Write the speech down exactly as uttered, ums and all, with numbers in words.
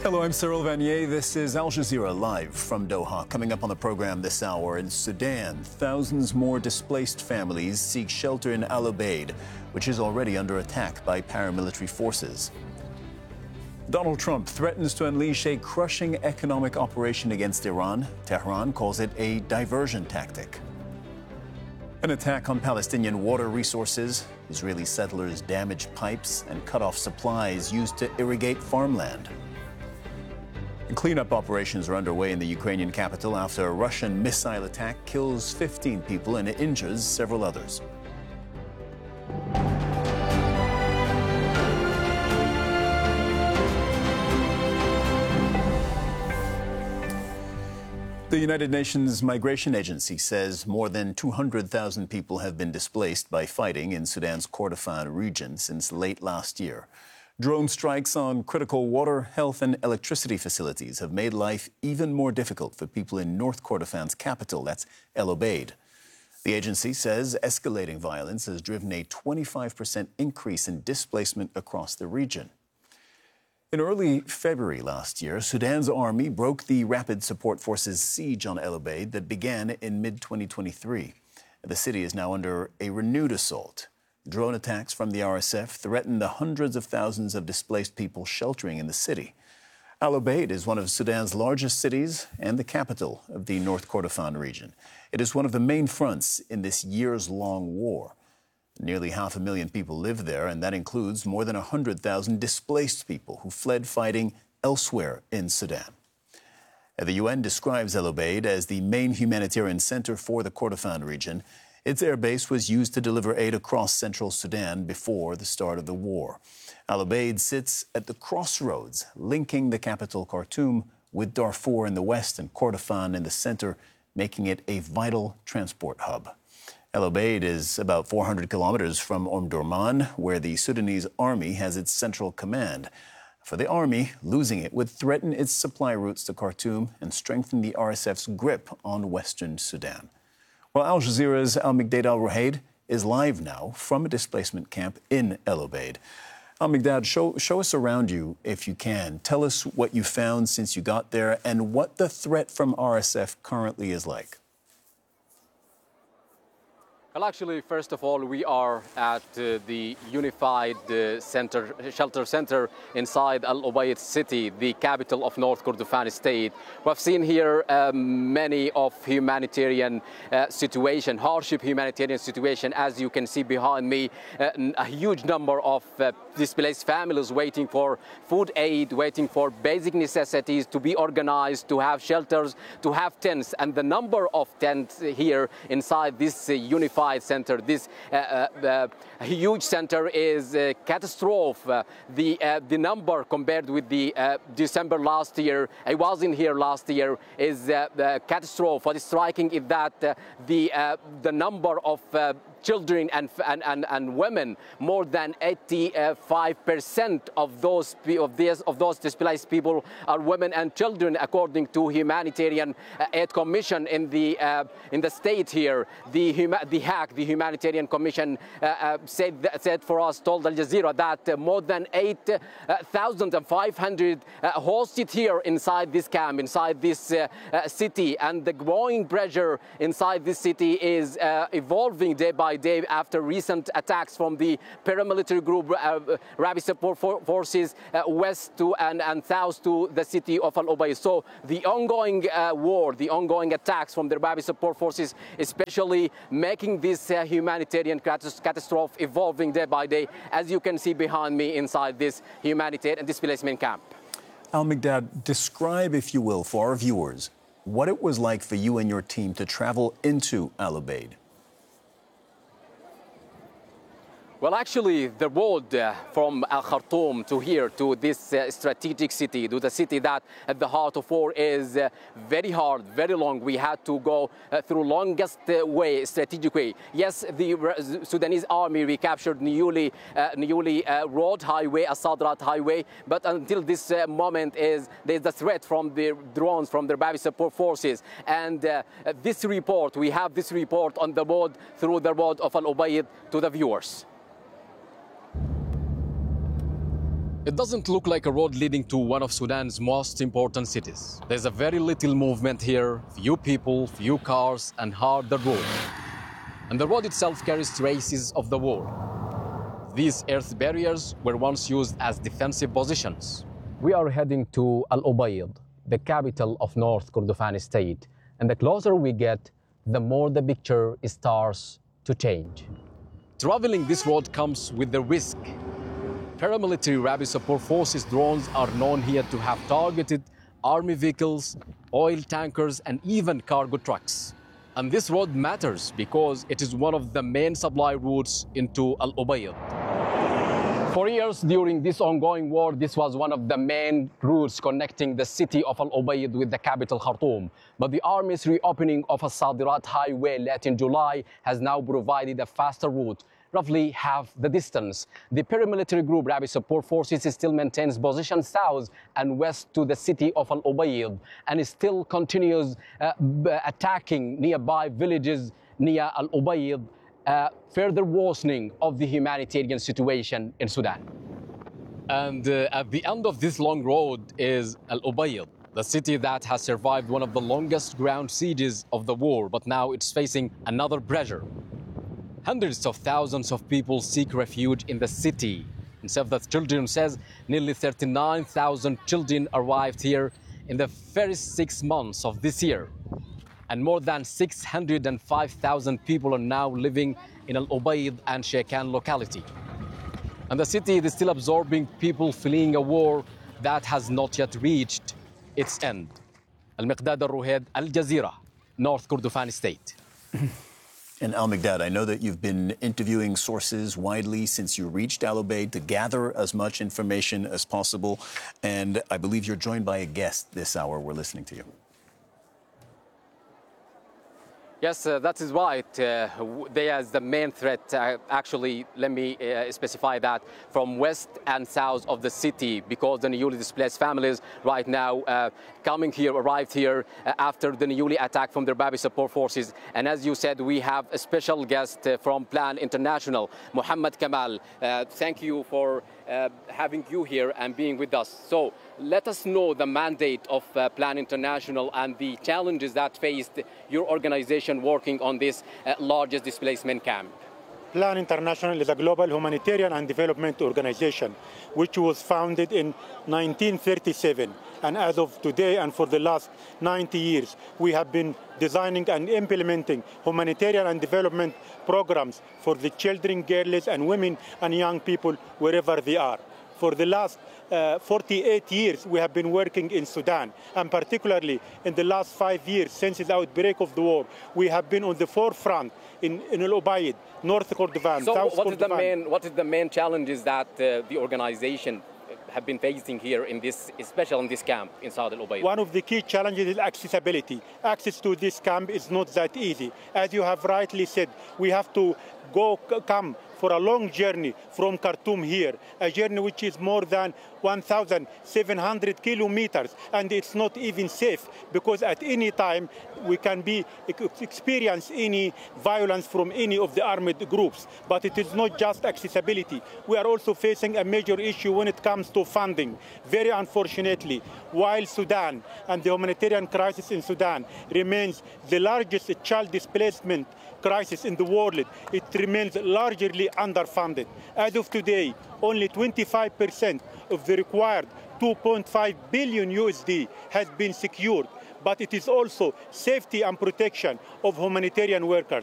Hello, I'm Cyril Vanier. This is Al Jazeera live from Doha. Coming up on the program this hour, in Sudan, thousands more displaced families seek shelter in Al Ubaid, which is already under attack by paramilitary forces. Donald Trump threatens to unleash a crushing economic operation against Iran. Tehran calls it a diversion tactic. An attack on Palestinian water resources. Israeli settlers damage pipes and cut off supplies used to irrigate farmland. Cleanup operations are underway in the Ukrainian capital after a Russian missile attack kills fifteen people and injures several others. The United Nations Migration Agency says more than two hundred thousand people have been displaced by fighting in Sudan's Kordofan region since late last year. Drone strikes on critical water, health and electricity facilities have made life even more difficult for people in North Kordofan's capital, that's El Obeid. The agency says escalating violence has driven a twenty-five percent increase in displacement across the region. In early February last year, Sudan's army broke the Rapid Support Forces siege on El Obeid that began in mid twenty twenty-three. The city is now under a renewed assault. Drone attacks from the R S F threaten the hundreds of thousands of displaced people sheltering in the city. Al Obeid is one of Sudan's largest cities and the capital of the North Kordofan region. It is one of the main fronts in this years-long war. Nearly half a million people live there, and that includes more than one hundred thousand displaced people who fled fighting elsewhere in Sudan. The U N describes El Obeid as the main humanitarian center for the Kordofan region. Its airbase was used to deliver aid across central Sudan before the start of the war. Al Obeid sits at the crossroads linking the capital Khartoum with Darfur in the west and Kordofan in the center, making it a vital transport hub. El Obeid is about four hundred kilometers from Omdurman, where the Sudanese army has its central command. For the army, losing it would threaten its supply routes to Khartoum and strengthen the R S F's grip on western Sudan. Well, Al Jazeera's Al-Miqdad Al-Ruhaid is live now from a displacement camp in El Obeid. Al-Miqdad, show, show us around you if you can. Tell us what you found since you got there and what the threat from R S F currently is like. Well, actually, first of all, we are at uh, the Unified uh, Center, Shelter Center inside Al Obeid city, the capital of North Kordofan state. We've seen here uh, many of humanitarian uh, situation, hardship humanitarian situation. As you can see behind me, uh, a huge number of uh, displaced families waiting for food aid, waiting for basic necessities to be organized, to have shelters, to have tents. And the number of tents here inside this uh, Unified Center, this uh, uh, uh, huge center is a catastrophe. Uh, the uh, the number compared with the uh, December last year, I was in here last year, is uh, the catastrophe. What is striking is that uh, the uh, the number of uh, children and, and, and, and women, more than eighty-five percent of those of these of those displaced people are women and children, according to Humanitarian Aid Commission in the uh, in the state here. The the H A C, the Humanitarian Commission, uh, uh, said said for us, told Al Jazeera that uh, more than eight thousand five hundred uh, hosted here inside this camp, inside this uh, uh, city, and the growing pressure inside this city is uh, evolving day by day after recent attacks from the paramilitary group uh, Rapid Support Forces uh, west to and, and south to the city of Al Obeid. So the ongoing uh, war, the ongoing attacks from the Rapid Support Forces, especially making this uh, humanitarian catastrophe evolving day by day, as you can see behind me inside this humanitarian displacement camp. Al-Miqdad, describe, if you will, for our viewers, what it was like for you and your team to travel into Al Obeid. Well, actually, the road uh, from Al Khartoum to here, to this uh, strategic city, to the city that at the heart of war is uh, very hard, very long. We had to go uh, through longest uh, way, strategic way. Yes, the Sudanese army recaptured newly, uh, newly uh, road highway, Asadrat highway, but until this uh, moment is there's the threat from the drones, from the Rapid Support Forces. And uh, this report, we have this report on the road, through the road of Al Obeid to the viewers. It doesn't look like a road leading to one of Sudan's most important cities. There's a very little movement here, few people, few cars, and hard the road. And the road itself carries traces of the war. These earth barriers were once used as defensive positions. We are heading to Al Ubaid, the capital of North Kordofan state. And the closer we get, the more the picture starts to change. Traveling this road comes with the risk. Paramilitary rapid support forces drones are known here to have targeted army vehicles, oil tankers, and even cargo trucks. And this road matters because it is one of the main supply routes into Al Ubaid. For years during this ongoing war, this was one of the main routes connecting the city of Al Ubaid with the capital Khartoum. But the army's reopening of a Sadirat highway late in July has now provided a faster route, roughly half the distance. The paramilitary group Rapid Support Forces still maintains position south and west to the city of Al Ubaid and still continues uh, attacking nearby villages near Al Ubaid, uh, further worsening of the humanitarian situation in Sudan. And uh, at the end of this long road is Al Ubaid, the city that has survived one of the longest ground sieges of the war, but now it's facing another pressure. Hundreds of thousands of people seek refuge in the city. And Save the Children says nearly thirty-nine thousand children arrived here in the first six months of this year. And more than six hundred five thousand people are now living in Al Ubaid and Shekan locality. And the city is still absorbing people fleeing a war that has not yet reached its end. Al-Miqdad Al-Ruhaid, Al Jazeera, North Kordofan State. And Al-Miqdad, I know that you've been interviewing sources widely since you reached Al Ubaid to gather as much information as possible. And I believe you're joined by a guest this hour. We're listening to you. Yes, uh, that is right. Uh, they as the main threat, uh, actually, let me uh, specify that, from west and south of the city, because the newly displaced families right now uh, coming here, arrived here uh, after the newly attack from the Rapid Support Forces. And as you said, we have a special guest uh, from Plan International, Muhammad Kamal. Uh, thank you for uh, having you here and being with us. So let us know the mandate of uh, Plan International and the challenges that faced your organization working on this uh, largest displacement camp. Plan International is a global humanitarian and development organization which was founded in nineteen thirty-seven. And as of today and for the last ninety years, we have been designing and implementing humanitarian and development programs for the children, girls, and women and young people wherever they are. For the last uh, forty-eight years, we have been working in Sudan, and particularly in the last five years since the outbreak of the war, we have been on the forefront in, in Al Ubaid, North Kordofan, so South what Kordofan. Is the main, what is the main challenges that uh, the organization have been facing here in this, especially in this camp inside Al Ubaid? One of the key challenges is accessibility. Access to this camp is not that easy. As you have rightly said, we have to go come for a long journey from Khartoum here, a journey which is more than one thousand seven hundred kilometers, and it's not even safe because at any time we can be experience any violence from any of the armed groups. But it is not just accessibility. We are also facing a major issue when it comes to funding. Very unfortunately, while Sudan and the humanitarian crisis in Sudan remains the largest child displacement crisis in the world, it remains largely underfunded. As of today, only twenty-five percent of the required two point five billion U S D has been secured, but it is also safety and protection of humanitarian workers.